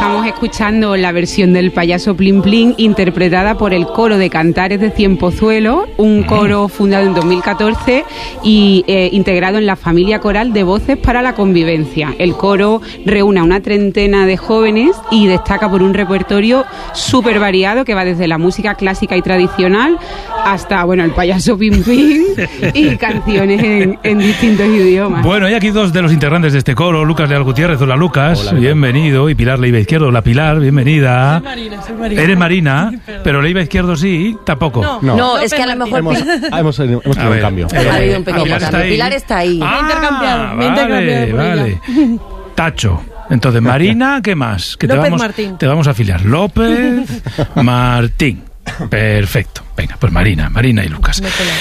estamos escuchando la versión del Payaso Plin Plin interpretada por el Coro de Cantares de Cienpozuelo, un coro fundado en 2014 y integrado en la familia coral de Voces para la Convivencia. El coro reúne a una treintena de jóvenes y destaca por un repertorio súper variado que va desde la música clásica y tradicional hasta, bueno, el Payaso Plin Plin y canciones en distintos idiomas. Bueno, hay aquí dos de los integrantes de este coro, Lucas Leal Gutiérrez. Hola, Lucas. Hola, bienvenido. Y Pilar Leiva Izquierdo. Hola, Pilar, bienvenida. Soy Marina. Eres Marina, pero Leiva Izquierdo sí, tampoco. No, es que a lo mejor hemos tenido un cambio. Ha habido un pequeño cambio. Pilar está ahí. Me he intercambiado. Vale. Tacho. Entonces, Marina, ¿qué más? Que López Martín. Te vamos a afiliar. López Martín. Perfecto. Venga, pues Marina y Lucas.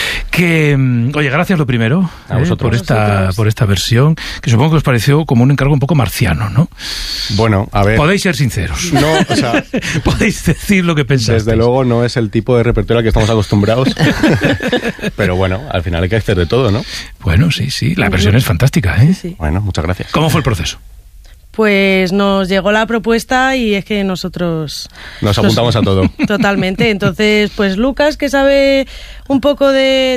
Oye, gracias lo primero por esta versión, que supongo que os pareció como un encargo un poco marciano, ¿no? Bueno, a ver. Podéis ser sinceros. No, o sea, podéis decir lo que pensáis. Desde luego no es el tipo de repertorio al que estamos acostumbrados. Pero bueno, al final hay que hacer de todo, ¿no? Bueno, sí. La versión es fantástica, ¿eh? Sí. Bueno, muchas gracias. ¿Cómo fue el proceso? Pues nos llegó la propuesta y es que nosotros... Nos apuntamos a todo. Totalmente. Entonces, pues Lucas, que sabe un poco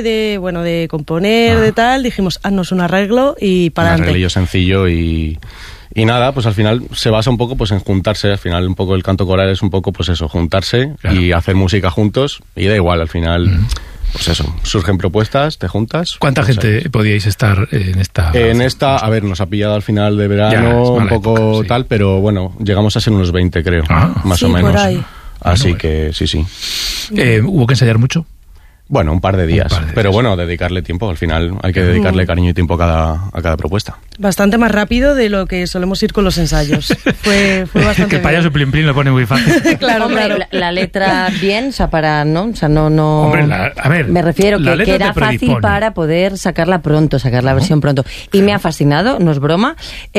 de componer, de tal, dijimos, haznos un arreglo y para adelante. Un arreglillo sencillo y nada, pues al final se basa un poco pues en juntarse. Al final un poco el canto coral es un poco pues eso, juntarse y hacer música juntos y da igual, al final... Pues eso, surgen propuestas, te juntas. ¿Cuánta gente podíais estar en esta? En esta, a ver, nos ha pillado al final de verano, un poco época, sí. Tal, pero bueno, llegamos a ser unos 20, creo, más o menos. Por ahí. Así que sí. ¿Hubo que ensayar mucho? Bueno, un par de días, pero bueno, dedicarle tiempo, al final hay que dedicarle cariño y tiempo a cada propuesta. Bastante más rápido de lo que solemos ir con los ensayos. Fue bastante que el Payaso Plin Plin lo pone muy fácil. Claro. La letra bien, o sea, no... Hombre, a ver, me refiero que era fácil para poder sacar la versión pronto. Y me ha fascinado, no es broma,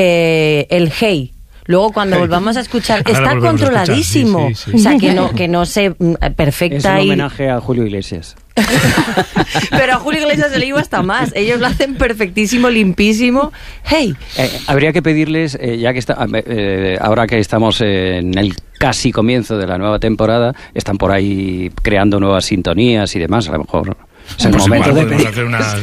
el Hey. Luego cuando volvamos a escuchar, está controladísimo. Sí. O sea, que no se perfecta. Es un homenaje a Julio Iglesias. Pero a Julio Iglesias se le iba hasta más. Ellos lo hacen perfectísimo, limpísimo. Hey. Habría que pedirles, ya que ahora que estamos en el casi comienzo de la nueva temporada, están por ahí creando nuevas sintonías y demás, a lo mejor... Es el momento de hacer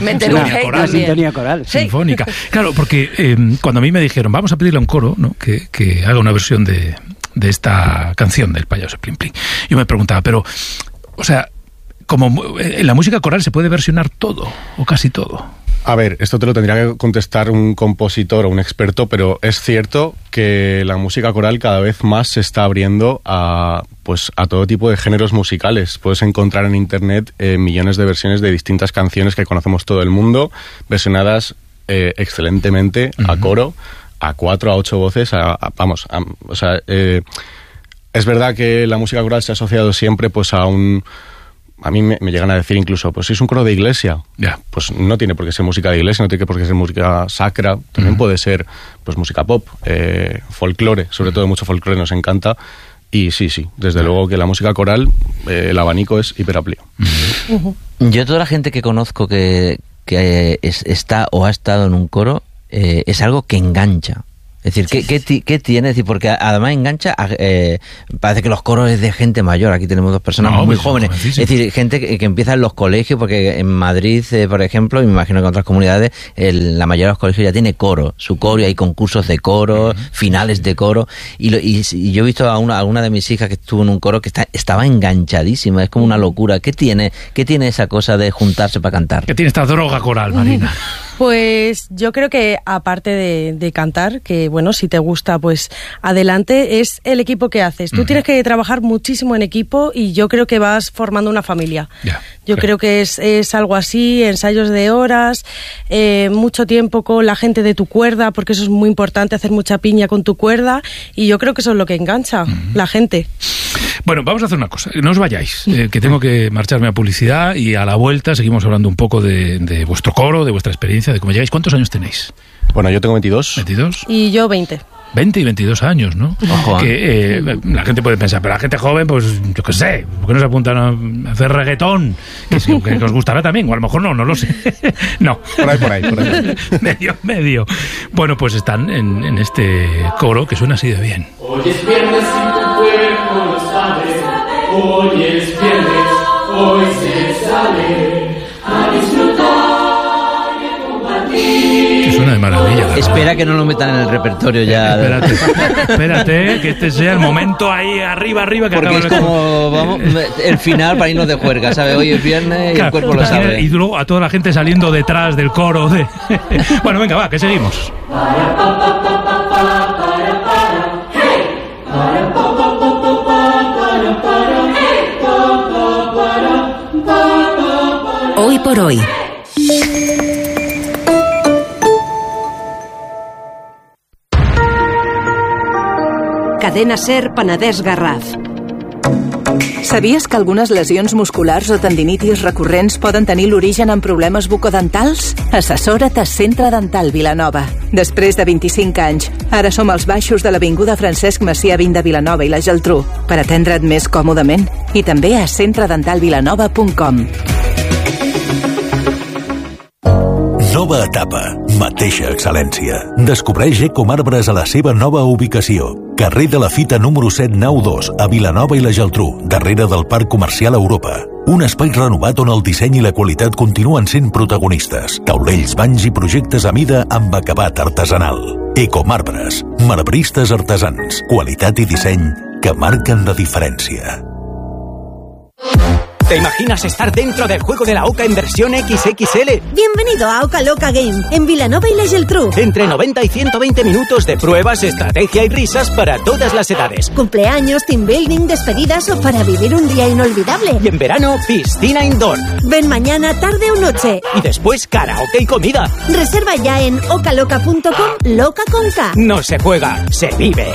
una sintonía coral sinfónica. Claro, porque cuando a mí me dijeron, vamos a pedirle a un coro, ¿no? que haga una versión de esta canción del Payaso Plin Plin, yo me preguntaba, pero, o sea, como en la música coral se puede versionar todo, o casi todo. A ver, esto te lo tendría que contestar un compositor o un experto, pero es cierto que la música coral cada vez más se está abriendo a todo tipo de géneros musicales. Puedes encontrar en internet millones de versiones de distintas canciones que conocemos todo el mundo, versionadas excelentemente a coro, a 4, a 8 voces, es verdad que la música coral se ha asociado siempre pues a mí me llegan a decir incluso, pues si es un coro de iglesia, pues no tiene por qué ser música de iglesia, no tiene por qué ser música sacra, también puede ser pues música pop, folclore, sobre todo mucho folclore nos encanta, y sí, desde luego que la música coral, el abanico es hiperamplio. Yo toda la gente que conozco que está o ha estado en un coro, es algo que engancha. Es decir, ¿qué tiene? Es decir, porque además engancha, parece que los coros es de gente mayor. Aquí tenemos dos personas muy jóvenes. Es decir, gente que empieza en los colegios, porque en Madrid, por ejemplo, y me imagino que en otras comunidades, la mayoría de los colegios ya tiene coro, su coro, y hay concursos de coro, finales de coro. Y yo he visto a una de mis hijas que estuvo en un coro que estaba enganchadísima, es como una locura. ¿Qué tiene esa cosa de juntarse para cantar? ¿Qué tiene esta droga coral, Marina? Pues yo creo que aparte de cantar, que bueno, si te gusta, pues adelante, es el equipo que haces. Tú tienes que trabajar muchísimo en equipo y yo creo que vas formando una familia. Yo creo que es algo así, ensayos de horas, mucho tiempo con la gente de tu cuerda, porque eso es muy importante, hacer mucha piña con tu cuerda, y yo creo que eso es lo que engancha la gente. Bueno, vamos a hacer una cosa, no os vayáis, que tengo que marcharme a publicidad, y a la vuelta seguimos hablando un poco de vuestro coro, de vuestra experiencia, de cómo llegáis. ¿Cuántos años tenéis? Bueno, yo tengo 22. ¿22? Y yo 20. 20 y 22 años, ¿no? Ojo, que la gente puede pensar, pero la gente joven, pues yo qué sé, ¿por qué no se apuntan a hacer reggaetón? Que os gustará también, o a lo mejor no lo sé. No. Por ahí. Medio. Bueno, pues están en este coro que suena así de bien. Hoy es viernes y tu cuerpo lo sabe. Hoy es viernes, hoy se sale a disfrutar. Que suena de maravilla. Espera que no lo metan en el repertorio ya. Espérate, que este sea el momento ahí arriba que porque es como el final para irnos de juerga, ¿sabes? Hoy es viernes y el cuerpo lo sabe. Y luego a toda la gente saliendo detrás del coro de... Bueno, venga, va, que seguimos. Hoy por hoy. Cadena SER Penedès Garraf. Sabies que algunes lesions musculars o tendinitis recurrents poden tenir l'origen en problemes bucodentals? Assessora't a Centre Dental Vilanova. Després de 25 anys, ara som als baixos de l'Avinguda Francesc Macià 20 de Vilanova i la Geltrú per atendre't més còmodament i també a centredentalvilanova.com. Nova etapa, mateixa excel·lència. Descobreix Ecomarbres a la seva nova ubicació. Carrer de la Fita número 792, a Vilanova i la Geltrú, darrere del Parc Comercial Europa. Un espai renovat on el disseny i la qualitat continuen sent protagonistes. Taulells, banys i projectes a mida amb acabat artesanal. Ecomarbres, marbristes artesans, qualitat i disseny que marquen la diferència. ¿Te imaginas estar dentro del juego de la OCA en versión XXL? Bienvenido a Oca Loca Game, en Vilanova y la Geltrú. Entre 90 y 120 minutos de pruebas, estrategia y risas para todas las edades. Cumpleaños, team building, despedidas o para vivir un día inolvidable. Y en verano, piscina indoor. Ven mañana, tarde o noche. Y después, karaoke y comida. Reserva ya en ocaloca.com, loca con K. No se juega, se vive.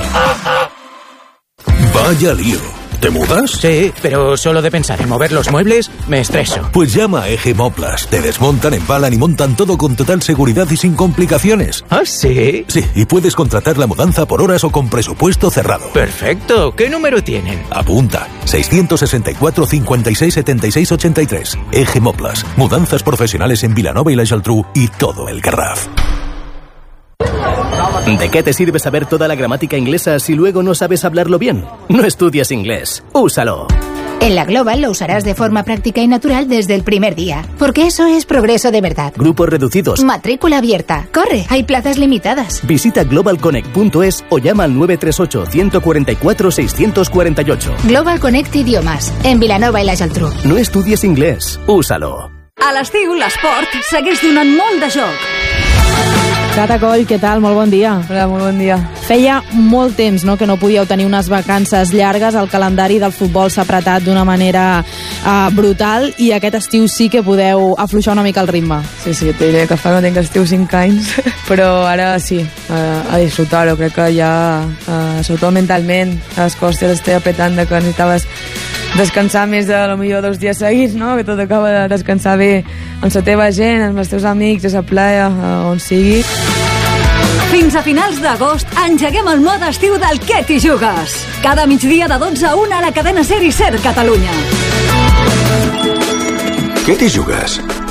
Vaya lío. ¿Te mudas? Sí, pero solo de pensar en mover los muebles me estreso. Pues llama a Eje Moplas. Te desmontan, empalan y montan todo con total seguridad y sin complicaciones. ¿Ah, sí? Sí, y puedes contratar la mudanza por horas o con presupuesto cerrado. Perfecto. ¿Qué número tienen? Apunta. 664 56 76 83. Eje Moplas. Mudanzas profesionales en Vilanova y la Geltrú y todo el Garraf. ¿De qué te sirve saber toda la gramática inglesa si luego no sabes hablarlo bien? No estudias inglés. Úsalo. En la Global lo usarás de forma práctica y natural desde el primer día, porque eso es progreso de verdad. Grupos reducidos. Matrícula abierta. Corre, hay plazas limitadas. Visita globalconnect.es o llama al 938 144 648. Global Connect Idiomas, en Vilanova i la Geltrú. No estudies inglés. Úsalo. A l'estiu, l'esport segueix donant molt de joc. Cata Coll, què tal? Molt bon dia. Hola, molt bon dia. Feia molt temps, no?, que no podíeu tenir unes vacances llargues. El calendari del futbol s'ha apretat d'una manera brutal i aquest estiu sí que podeu afluixar una mica el ritme. Sí, te diré que fa no tinc estiu 5 anys, però ara sí, a disfrutar-ho. Crec que ja, sobretot mentalment, les coses estic apretant de que necessitaves descansar més de lo millor 2 dies seguits, no?, que tot acaba de descansar bé amb la teva gent, amb els teus amics, a la playa, on sigui. Fins a finals d'agost engeguem el mode estiu del Què t'hi jugues. Cada migdia de 12 a 1 a la cadena SER i SER Catalunya. Què t'hi jugues?